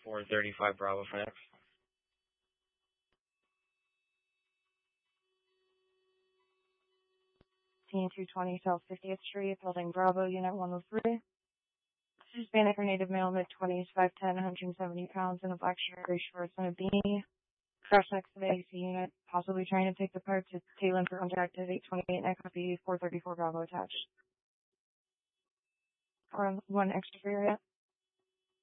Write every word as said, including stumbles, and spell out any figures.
four thirty-five Bravo Phoenix. two twenty South fiftieth Street, Building Bravo, Unit one oh three. Hispanic or Native male, mid-twenties, five ten, one hundred seventy pounds, in a black shirt, gray shorts, and a beanie. Crash next to the A C unit, possibly trying to take the part to Taylor for contacted eight twenty-eight, and copy four thirty-four Bravo attached. Or one extra for your